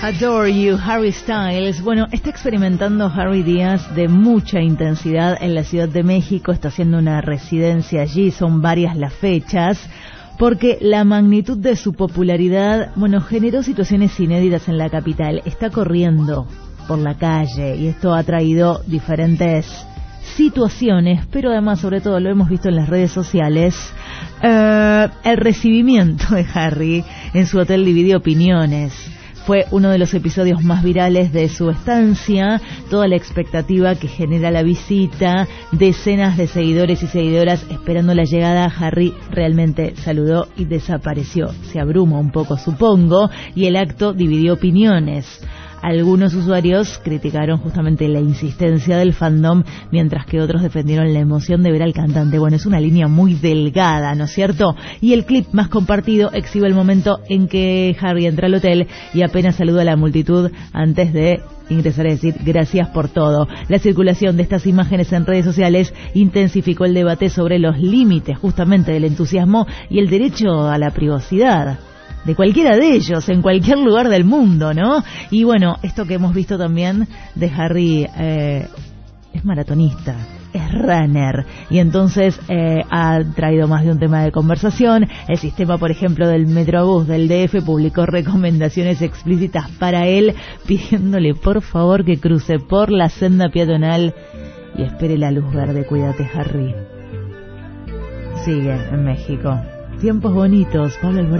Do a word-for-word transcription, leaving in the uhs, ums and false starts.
Adore You, Harry Styles. Bueno, está experimentando Harry días de mucha intensidad en la Ciudad de México, está haciendo una residencia allí, son varias las fechas, porque la magnitud de su popularidad, bueno, generó situaciones inéditas en la capital. Está corriendo por la calle y esto ha traído diferentes situaciones, pero además, sobre todo, lo hemos visto en las redes sociales, uh, el recibimiento de Harry en su hotel dividió opiniones. Fue uno de los episodios más virales de su estancia, toda la expectativa que genera la visita, decenas de seguidores y seguidoras esperando la llegada. Harry realmente saludó y desapareció. Se abruma un poco, supongo, y el acto dividió opiniones. Algunos usuarios criticaron justamente la insistencia del fandom, mientras que otros defendieron la emoción de ver al cantante. Bueno, es una línea muy delgada, ¿no es cierto? Y el clip más compartido exhibe el momento en que Harry entra al hotel y apenas saluda a la multitud antes de ingresar a decir gracias por todo. La circulación de estas imágenes en redes sociales intensificó el debate sobre los límites justamente del entusiasmo y el derecho a la privacidad de cualquiera de ellos, en cualquier lugar del mundo, ¿no? Y bueno, esto que hemos visto también de Harry, eh, es maratonista, es runner, y entonces eh, ha traído más de un tema de conversación. El sistema, por ejemplo, del Metrobús del D F publicó recomendaciones explícitas para él, pidiéndole por favor que cruce por la senda peatonal y espere la luz verde. Cuídate, Harry. Sigue en México. Tiempos bonitos, Pablo Alborán.